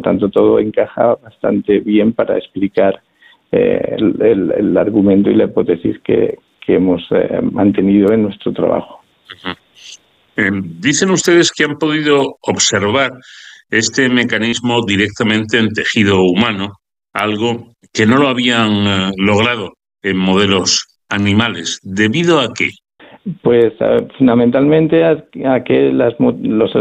tanto todo encaja bastante bien para explicar el argumento y la hipótesis que hemos mantenido en nuestro trabajo. Dicen ustedes que han podido observar este mecanismo directamente en tejido humano, algo que no lo habían logrado en modelos animales. ¿Debido a qué? Pues fundamentalmente a que los